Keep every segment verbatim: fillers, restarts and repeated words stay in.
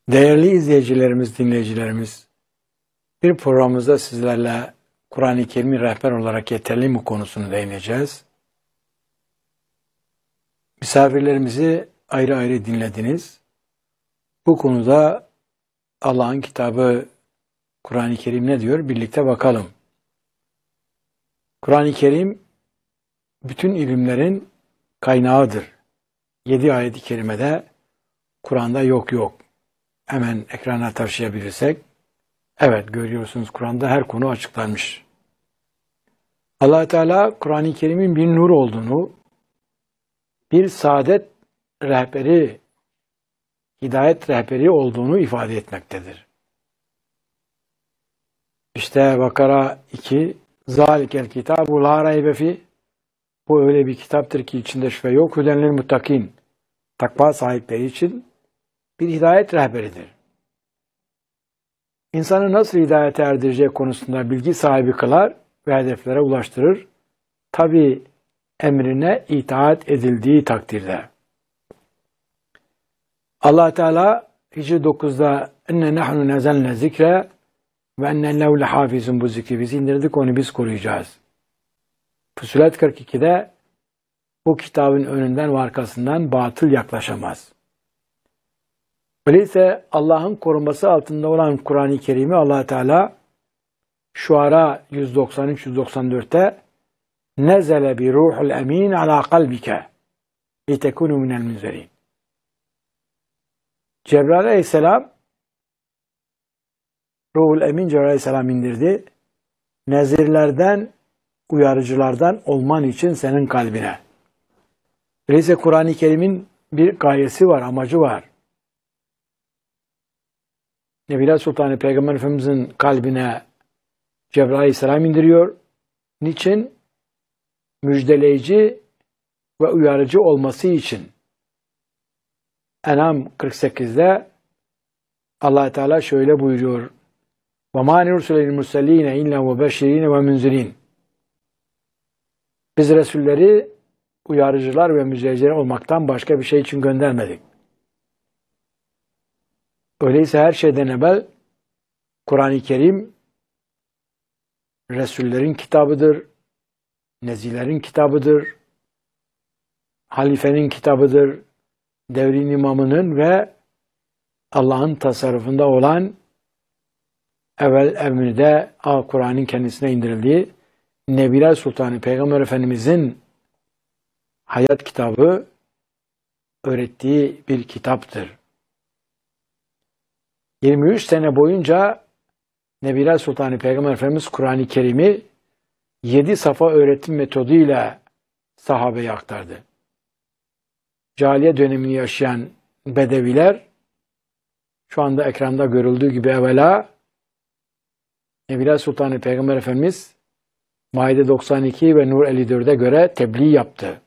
Değerli izleyicilerimiz, dinleyicilerimiz, bir programımızda sizlerle Kur'an-ı Kerim'i rehber olarak yeterli mi konusunu değineceğiz. Misafirlerimizi ayrı ayrı dinlediniz. Bu konuda Allah'ın kitabı Kur'an-ı Kerim ne diyor? Birlikte bakalım. Kur'an-ı Kerim bütün ilimlerin kaynağıdır. Yedi ayet-i kerimede Kur'an'da yok yok. Hemen ekrana taşıyabilirsek, evet görüyorsunuz Kur'an'da her konu açıklanmış. Allah Teala Kur'an-ı Kerim'in bir nur olduğunu, bir saadet rehberi, hidayet rehberi olduğunu ifade etmektedir. İşte Bakara iki, Zalikel kitabu la raybe fi, bu öyle bir kitaptır ki içinde şüphe yok. Hüdenlil muttakin, takva sahipleri için bir hidayet rehberidir. İnsanı nasıl hidayete erdireceği konusunda bilgi sahibi kılar ve hedeflere ulaştırır. Tabi emrine itaat edildiği takdirde. Allah Teala Hicr dokuzda enne nahnu nezelne zikre ve enne lehu lehafizun, bu zikri biz indirdik, onu biz koruyacağız. Fussilet kırk ikide bu kitabın önünden ve arkasından batıl yaklaşamaz. Öyleyse Allah'ın korunması altında olan Kur'an-ı Kerim'i Allah Teala Şuara yüz doksan üç yüz doksan dörtte nezele bi ruhul emin ala kalbike litekunu minel münzerin. Cebrail aleyhisselam, ruhul emin Cebrail aleyhisselam indirdi. Nezirlerden, uyarıcılardan olman için senin kalbine. Öyleyse Kur'an-ı Kerim'in bir gayesi var, amacı var. Nebiler Sultanı Peygamber Efendimiz'in kalbine Cebrail aleyhisselam indiriyor. Niçin? Müjdeleyici ve uyarıcı olması için. En'am kırk sekizde Allah Teala şöyle buyuruyor: وَمَا نُرْسُلَ الْمُرْسَلِينَ اِلَّا وَبَشِّرِينَ وَمُنْزِرِينَ. Biz Resulleri uyarıcılar ve müjdeleciler olmaktan başka bir şey için göndermedik. Öyleyse her şeyden evvel Kur'an-ı Kerim Resullerin kitabıdır, nezilerin kitabıdır, halifenin kitabıdır, devrin imamının ve Allah'ın tasarrufunda olan evvel emirde Kur'an'ın kendisine indirildiği Nebiler Sultanı Peygamber Efendimiz'in hayat kitabı, öğrettiği bir kitaptır. yirmi üç sene boyunca Nebiler Sultanı Peygamber Efendimiz Kur'an-ı Kerim'i yedi safa öğretim metoduyla sahabeye aktardı. Cahiliye dönemini yaşayan Bedeviler, şu anda ekranda görüldüğü gibi evvela Nebiler Sultanı Peygamber Efendimiz Maide doksan iki ve Nur elli dörde göre tebliğ yaptı.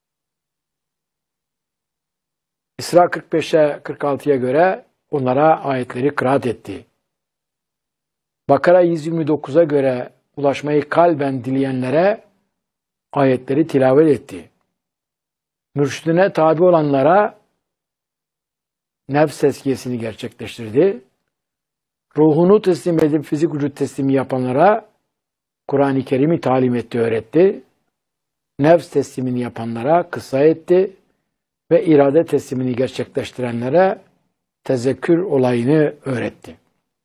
İsra kırk beşe kırk altıya göre onlara ayetleri kıraat etti. Bakara yüz yirmi dokuza göre ulaşmayı kalben dileyenlere ayetleri tilavet etti. Mürşidine tabi olanlara nefs tezkiyesini gerçekleştirdi. Ruhunu teslim edip fizik vücut teslimi yapanlara Kur'an-ı Kerim'i talim etti, öğretti. Nefs teslimini yapanlara kıssa etti ve irade teslimini gerçekleştirenlere tezekkür olayını öğretti.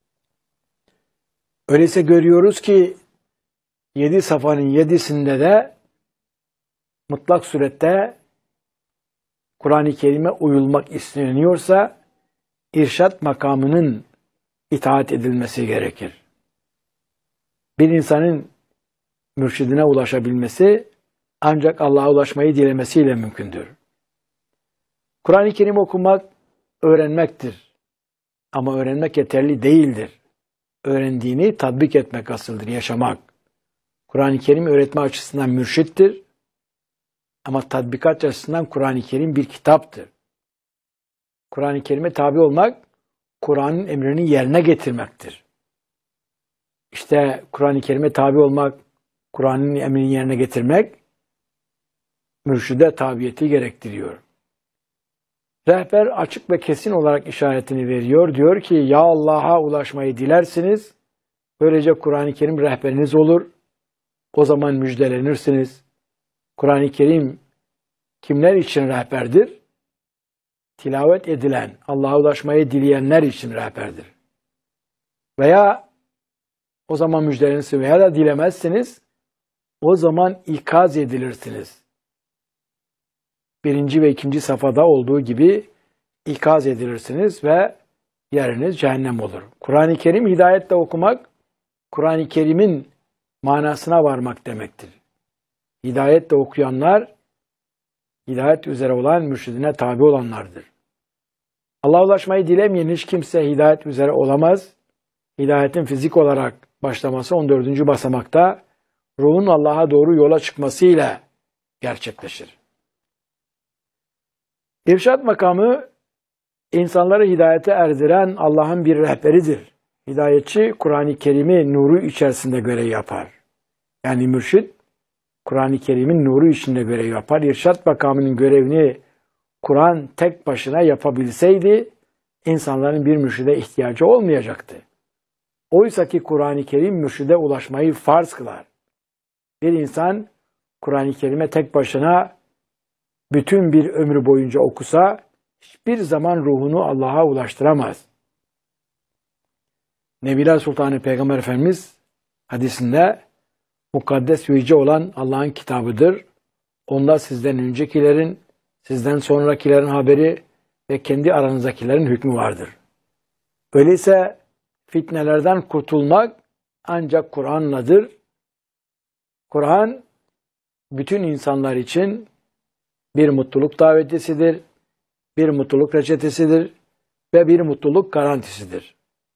Öyleyse görüyoruz ki yedi safanın yedisinde de mutlak surette Kur'an-ı Kerim'e uyulmak isteniyorsa irşat makamının itaat edilmesi gerekir. Bir insanın mürşidine ulaşabilmesi ancak Allah'a ulaşmayı dilemesiyle mümkündür. Kur'an-ı Kerim okumak öğrenmektir. Ama öğrenmek yeterli değildir. Öğrendiğini tatbik etmek asıldır, yaşamak. Kur'an-ı Kerim öğretme açısından mürşittir. Ama tatbikat açısından Kur'an-ı Kerim bir kitaptır. Kur'an-ı Kerim'e tabi olmak, Kur'an'ın emrini yerine getirmektir. İşte Kur'an-ı Kerim'e tabi olmak, Kur'an'ın emrini yerine getirmek, mürşide tabiyeti gerektiriyor. Rehber açık ve kesin olarak işaretini veriyor. Diyor ki ya Allah'a ulaşmayı dilersiniz. Böylece Kur'an-ı Kerim rehberiniz olur. O zaman müjdelenirsiniz. Kur'an-ı Kerim kimler için rehberdir? Tilavet edilen, Allah'a ulaşmayı dileyenler için rehberdir. Veya o zaman müjdelenirsiniz veya da dilemezsiniz. O zaman ikaz edilirsiniz. Birinci ve ikinci safhada olduğu gibi ikaz edilirsiniz ve yeriniz cehennem olur. Kur'an-ı Kerim hidayetle okumak, Kur'an-ı Kerim'in manasına varmak demektir. Hidayetle okuyanlar, hidayet üzere olan mürşidine tabi olanlardır. Allah'a ulaşmayı dilemeyen hiç kimse hidayet üzere olamaz. Hidayetin fizik olarak başlaması on dördüncü basamakta ruhun Allah'a doğru yola çıkmasıyla gerçekleşir. İrşad makamı insanları hidayete erdiren Allah'ın bir rehberidir. Hidayetçi Kur'an-ı Kerim'i nuru içerisinde görev yapar. Yani mürşid Kur'an-ı Kerim'in nuru içinde görev yapar. İrşad makamının görevini Kur'an tek başına yapabilseydi insanların bir mürşide ihtiyacı olmayacaktı. Oysa ki Kur'an-ı Kerim mürşide ulaşmayı farz kılar. Bir insan Kur'an-ı Kerim'e tek başına bütün bir ömrü boyunca okusa hiçbir zaman ruhunu Allah'a ulaştıramaz. Nebiler Sultanı Peygamber Efendimiz hadisinde mukaddes ve yüce olan Allah'ın kitabıdır. Onda sizden öncekilerin, sizden sonrakilerin haberi ve kendi aranızdakilerin hükmü vardır. Öyleyse fitnelerden kurtulmak ancak Kur'an'ladır. Kur'an bütün insanlar için bir mutluluk davetçisidir, bir mutluluk reçetesidir ve bir mutluluk garantisidir.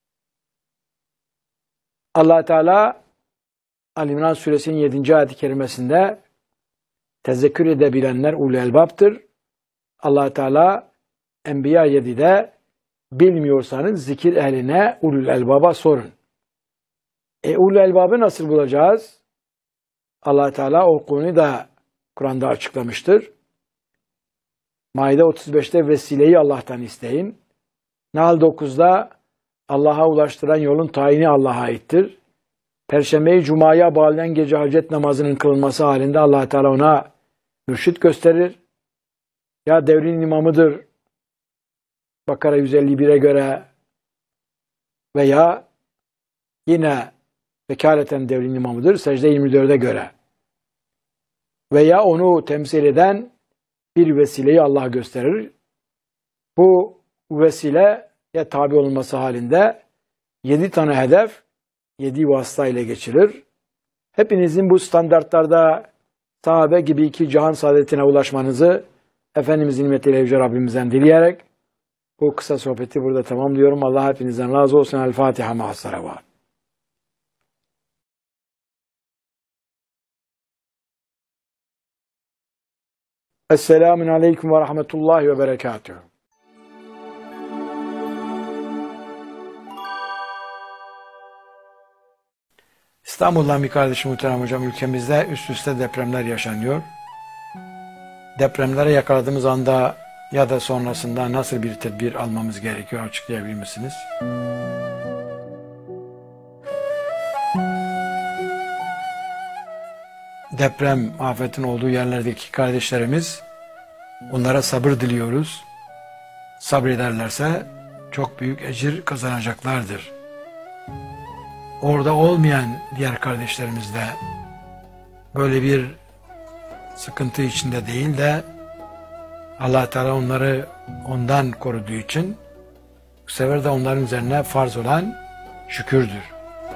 Allah Teala Ali-İmran Suresinin yedinci ayet-i kerimesinde tezekkür edebilenler ulul elbaptır. Allah Teala Enbiya yedide bilmiyorsanız zikir ehline ulul elbaba sorun. E ulul elbabı nasıl bulacağız? Allah Teala o konuyu da Kur'an'da açıklamıştır. Maide otuz beşte vesileyi Allah'tan isteyin. Nahl dokuzda Allah'a ulaştıran yolun tayini Allah'a aittir. Perşembeyi Cuma'ya bağlayan gece hacet namazının kılınması halinde Allah Teala ona mürşit gösterir. Ya devrin imamıdır Bakara yüz elli bire göre veya yine vekaleten devrin imamıdır Secde yirmi dörde göre veya onu temsil eden bir vesileyi Allah gösterir. Bu vesileye tabi olunması halinde yedi tane hedef, yedi vasıta ile geçirir. Hepinizin bu standartlarda sahabe gibi iki cihan saadetine ulaşmanızı Efendimizin nimetiyle Yüce Rabbimizden dileyerek bu kısa sohbeti burada tamamlıyorum. Allah hepinizden razı olsun. El Fatiha ma'as salavat. Esselamun aleyküm ve rahmetullahi ve berekatuhu. İstanbul'dan bir kardeşim muhterem hocam, ülkemizde üst üste depremler yaşanıyor. Depremlere yakaladığımız anda ya da sonrasında nasıl bir tedbir almamız gerekiyor açıklayabilir misiniz? Deprem afetin olduğu yerlerdeki kardeşlerimiz, onlara sabır diliyoruz. Sabrederlerse çok büyük ecir kazanacaklardır. Orada olmayan diğer kardeşlerimiz de böyle bir sıkıntı içinde değil de Allah Teala onları ondan koruduğu için bu sefer de onların üzerine farz olan şükürdür.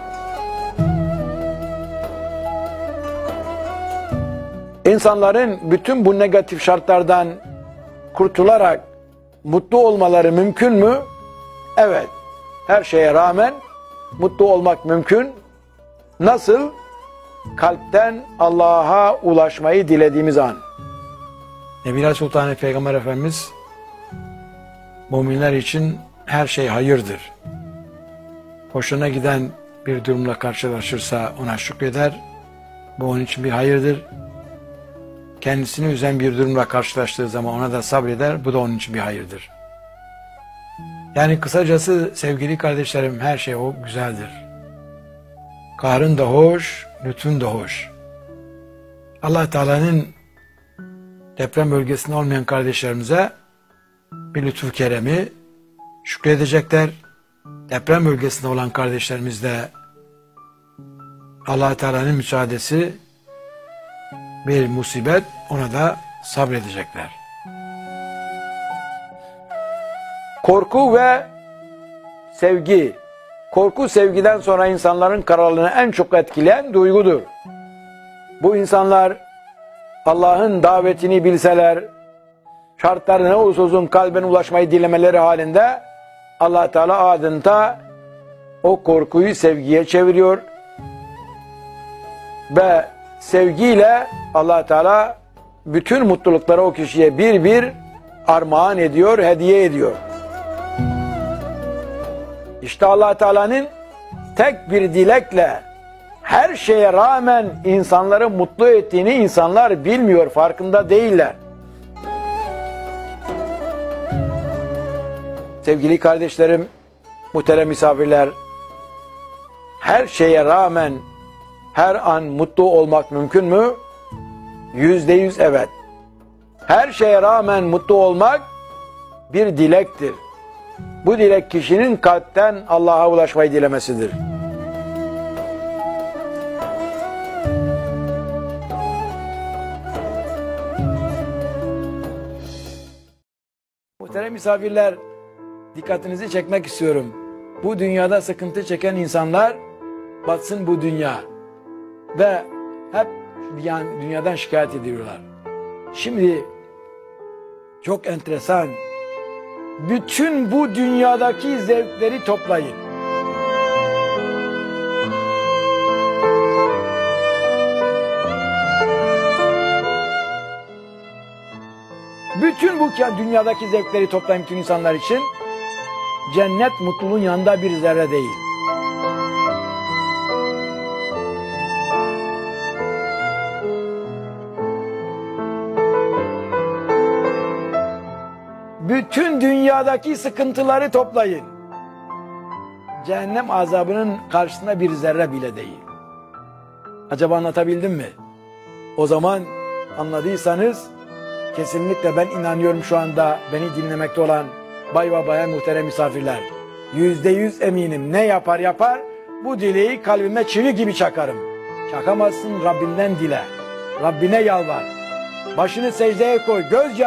İnsanların bütün bu negatif şartlardan kurtularak mutlu olmaları mümkün mü? Evet. Her şeye rağmen mutlu olmak mümkün. Nasıl? Kalpten Allah'a ulaşmayı dilediğimiz an. Nebiler Sultanı Peygamber Efendimiz müminler için her şey hayırdır. Hoşuna giden bir durumla karşılaşırsa ona şükreder. Bu onun için bir hayırdır. kendisini üzen bir durumla karşılaştığı zaman ona da sabreder. Bu da onun için bir hayırdır. Yani kısacası sevgili kardeşlerim, her şey o güzeldir. Kahrın da hoş, lütfun da hoş. Allah Teala'nın deprem bölgesinde olmayan kardeşlerimize bir lütfu keremi şükredecekler. Deprem bölgesinde olan kardeşlerimiz de Allah Teala'nın müsaadesi bir musibet, ona da sabredecekler. Korku ve sevgi. Korku sevgiden sonra insanların kararlılığını en çok etkileyen duygudur. Bu insanlar Allah'ın davetini bilseler, şartları ne olursa olsun kalben ulaşmayı dilemeleri halinde Allah Teala adeta o korkuyu sevgiye çeviriyor ve sevgiyle Allah Teala bütün mutlulukları o kişiye bir bir armağan ediyor, hediye ediyor. İşte Allah Teala'nın tek bir dilekle her şeye rağmen insanları mutlu ettiğini insanlar bilmiyor, farkında değiller. Sevgili kardeşlerim, muhterem misafirler, her şeye rağmen her an mutlu olmak mümkün mü? Yüzde yüz evet. Her şeye rağmen mutlu olmak bir dilektir. Bu dilek kişinin kalpten Allah'a ulaşmayı dilemesidir. Muhterem misafirler, dikkatinizi çekmek istiyorum. Bu dünyada sıkıntı çeken insanlar batsın bu dünya ve hep yani dünyadan şikayet ediyorlar. Şimdi çok enteresan. Bütün bu dünyadaki zevkleri toplayın. Bütün bu dünyadaki zevkleri toplayın bütün insanlar için. Cennet mutluluğun yanında bir zerre değil. Bütün dünyadaki sıkıntıları toplayın. Cehennem azabının karşısında bir zerre bile değil. Acaba anlatabildim mi? O zaman anladıysanız kesinlikle ben inanıyorum şu anda beni dinlemekte olan bay ve bayan muhterem misafirler. Yüzde yüz eminim ne yapar yapar bu dileği kalbime çivi gibi çakarım. Çakamazsın, Rabbinden dile. Rabbine yalvar. Başını secdeye koy. Göz